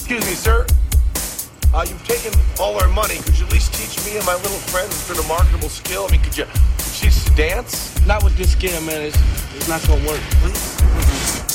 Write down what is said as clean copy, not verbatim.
Excuse me, sir. You've taken all our money. Could you at least teach me and my little friend who's been a marketable skill? I mean, could you teach us to dance? Not with this scam, man. It's not gonna work. Please?